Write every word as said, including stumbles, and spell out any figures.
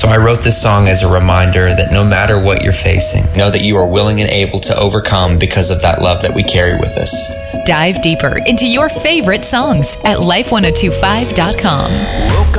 So I wrote this song as a reminder that no matter what you're facing, know that you are willing and able to overcome because of that love that we carry with us. Dive deeper into your favorite songs at life ten twenty-five dot com.